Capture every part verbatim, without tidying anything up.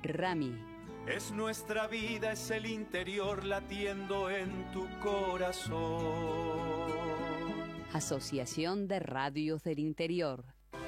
Rami. Es nuestra vida, es el interior latiendo en tu corazón. Asociación de Radios del Interior.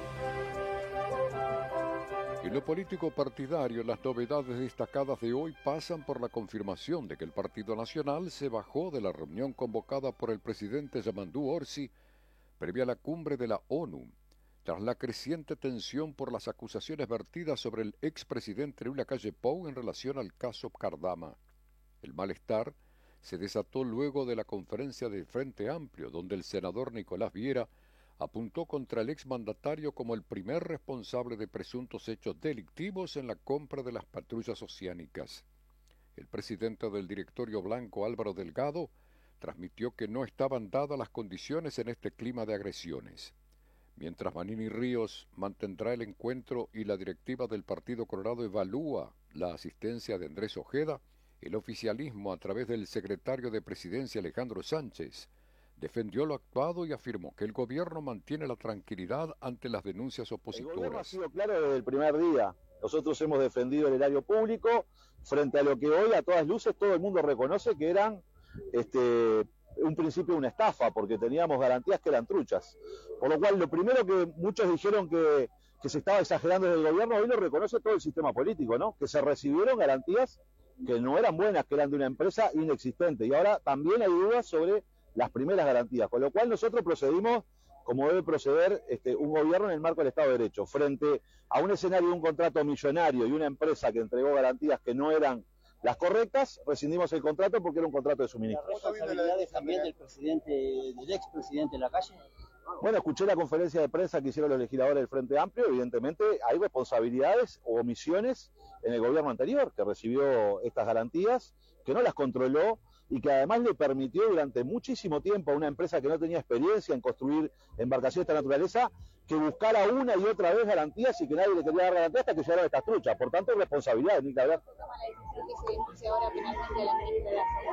En lo político partidario, las novedades destacadas de hoy pasan por la confirmación de que el Partido Nacional se bajó de la reunión convocada por el presidente Yamandu Orsi previa a la cumbre de la ONU, tras la creciente tensión por las acusaciones vertidas sobre el expresidente Luis Lacalle Pou en relación al caso Cardama. El malestar se desató luego de la conferencia del Frente Amplio, donde el senador Nicolás Viera apuntó contra el exmandatario como el primer responsable de presuntos hechos delictivos en la compra de las patrullas oceánicas. El presidente del directorio blanco, Álvaro Delgado, transmitió que no estaban dadas las condiciones en este clima de agresiones. Mientras Manini Ríos mantendrá el encuentro y la directiva del Partido Colorado evalúa la asistencia de Andrés Ojeda, el oficialismo, a través del secretario de Presidencia Alejandro Sánchez, defendió lo actuado y afirmó que el gobierno mantiene la tranquilidad ante las denuncias opositoras. El gobierno ha sido claro desde el primer día. Nosotros hemos defendido el erario público frente a lo que hoy a todas luces todo el mundo reconoce que eran este, un principio de una estafa, porque teníamos garantías que eran truchas. Por lo cual lo primero que muchos dijeron que, que se estaba exagerando desde el gobierno, hoy lo reconoce todo el sistema político, ¿no? Que se recibieron garantías que no eran buenas, que eran de una empresa inexistente. Y ahora también hay dudas sobre las primeras garantías, con lo cual nosotros procedimos como debe proceder este, un gobierno en el marco del Estado de Derecho, frente a un escenario de un contrato millonario y una empresa que entregó garantías que no eran las correctas, rescindimos el contrato porque era un contrato de suministro. ¿La responsabilidad es también del presidente, del expresidente Lacalle? Bueno, escuché la conferencia de prensa que hicieron los legisladores del Frente Amplio. Evidentemente hay responsabilidades o omisiones en el gobierno anterior que recibió estas garantías, que no las controló y que además le permitió durante muchísimo tiempo a una empresa que no tenía experiencia en construir embarcaciones de esta naturaleza que buscara una y otra vez garantías y que nadie le quería dar garantías hasta que llegaron estas truchas. Por tanto, responsabilidad, ni que hablar. ¿Toma la decisión que se denuncie ahora penalmente a la ministra de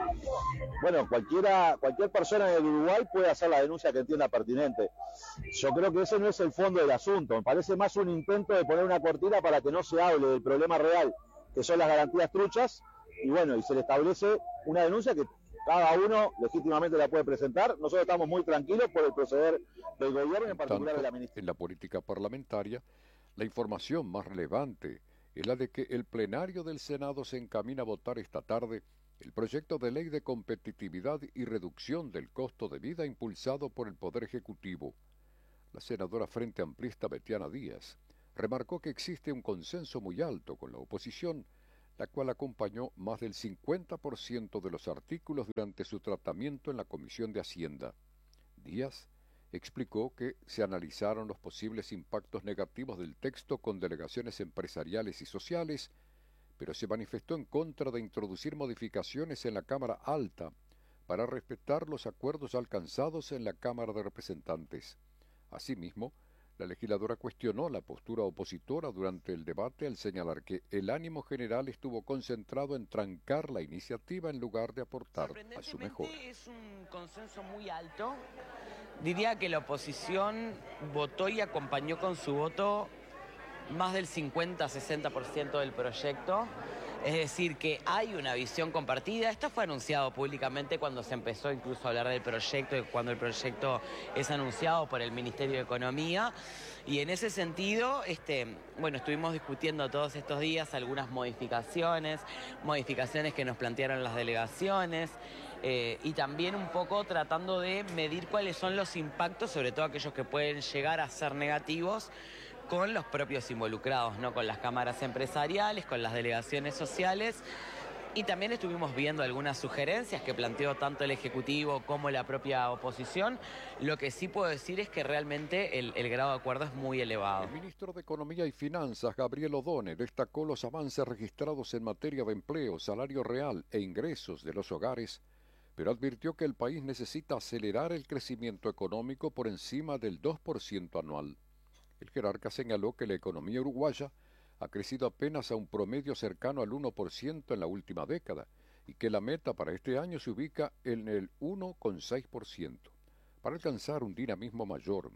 la Bueno, cualquiera, cualquier persona en el Uruguay puede hacer la denuncia que entienda pertinente. Yo creo que ese no es el fondo del asunto. Me parece más un intento de poner una cortina para que no se hable del problema real, que son las garantías truchas, y bueno, y se le establece una denuncia que cada uno legítimamente la puede presentar. Nosotros estamos muy tranquilos por el proceder del gobierno y en particular Tanto, de la ministra. En la política parlamentaria, la información más relevante es la de que el plenario del Senado se encamina a votar esta tarde el proyecto de ley de competitividad y reducción del costo de vida impulsado por el Poder Ejecutivo. La senadora Frente Amplista Betiana Díaz remarcó que existe un consenso muy alto con la oposición, la cual acompañó más del cincuenta por ciento de los artículos durante su tratamiento en la Comisión de Hacienda. Díaz explicó que se analizaron los posibles impactos negativos del texto con delegaciones empresariales y sociales, pero se manifestó en contra de introducir modificaciones en la Cámara Alta para respetar los acuerdos alcanzados en la Cámara de Representantes. Asimismo, la legisladora cuestionó la postura opositora durante el debate al señalar que el ánimo general estuvo concentrado en trancar la iniciativa en lugar de aportar a su mejora. Es un consenso muy alto. Diría que la oposición votó y acompañó con su voto más del cincuenta a sesenta por ciento del proyecto. Es decir, que hay una visión compartida. Esto fue anunciado públicamente cuando se empezó incluso a hablar del proyecto, cuando el proyecto es anunciado por el Ministerio de Economía. Y en ese sentido, este, bueno, estuvimos discutiendo todos estos días algunas modificaciones, modificaciones que nos plantearon las delegaciones, eh, y también un poco tratando de medir cuáles son los impactos, sobre todo aquellos que pueden llegar a ser negativos, con los propios involucrados, ¿no? Con las cámaras empresariales, con las delegaciones sociales, y también estuvimos viendo algunas sugerencias que planteó tanto el Ejecutivo como la propia oposición. Lo que sí puedo decir es que realmente el, el grado de acuerdo es muy elevado. El ministro de Economía y Finanzas, Gabriel Odone, destacó los avances registrados en materia de empleo, salario real e ingresos de los hogares, pero advirtió que el país necesita acelerar el crecimiento económico por encima del dos por ciento anual. El jerarca señaló que la economía uruguaya ha crecido apenas a un promedio cercano al uno por ciento en la última década y que la meta para este año se ubica en el uno coma seis por ciento. Para alcanzar un dinamismo mayor,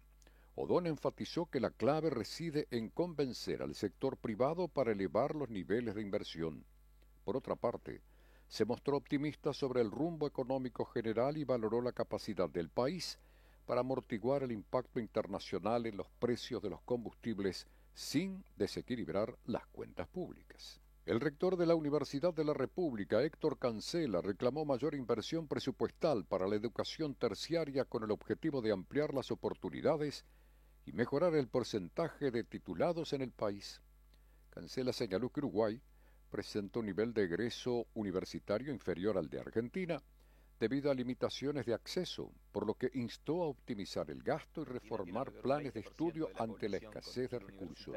Odón enfatizó que la clave reside en convencer al sector privado para elevar los niveles de inversión. Por otra parte, se mostró optimista sobre el rumbo económico general y valoró la capacidad del país para amortiguar el impacto internacional en los precios de los combustibles sin desequilibrar las cuentas públicas. El rector de la Universidad de la República, Héctor Cancela, reclamó mayor inversión presupuestal para la educación terciaria con el objetivo de ampliar las oportunidades y mejorar el porcentaje de titulados en el país. Cancela señaló que Uruguay presenta un nivel de egreso universitario inferior al de Argentina debido a limitaciones de acceso, por lo que instó a optimizar el gasto y reformar planes de estudio ante la escasez de recursos.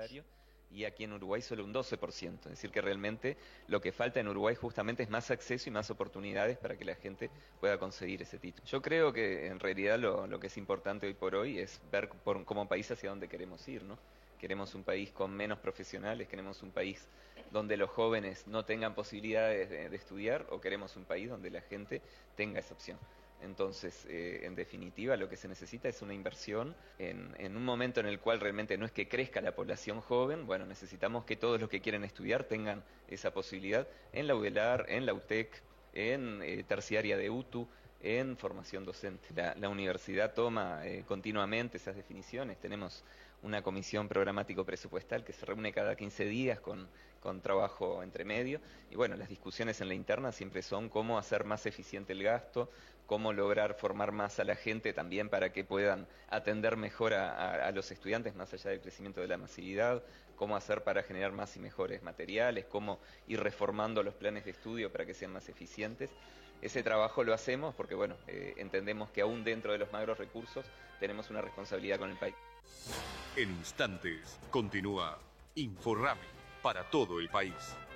Y aquí en Uruguay solo un doce por ciento, es decir que realmente lo que falta en Uruguay justamente es más acceso y más oportunidades para que la gente pueda conseguir ese título. Yo creo que en realidad lo, lo que es importante hoy por hoy es ver por, como país hacia dónde queremos ir, ¿no? Queremos un país con menos profesionales, queremos un país donde los jóvenes no tengan posibilidades de, de estudiar, o queremos un país donde la gente tenga esa opción. Entonces, eh, en definitiva, lo que se necesita es una inversión en, en un momento en el cual realmente no es que crezca la población joven. Bueno, necesitamos que todos los que quieren estudiar tengan esa posibilidad en la UDELAR, en la U T E C, en eh, terciaria de U T U, en formación docente. La, la universidad toma eh, continuamente esas definiciones. Tenemos una comisión programático presupuestal que se reúne cada quince días con, con trabajo entre medio. Y bueno, las discusiones en la interna siempre son cómo hacer más eficiente el gasto, cómo lograr formar más a la gente también para que puedan atender mejor a, a, a los estudiantes más allá del crecimiento de la masividad, cómo hacer para generar más y mejores materiales, cómo ir reformando los planes de estudio para que sean más eficientes. Ese trabajo lo hacemos porque bueno, eh, entendemos que aún dentro de los magros recursos tenemos una responsabilidad con el país. En instantes continúa Inforrami para todo el país.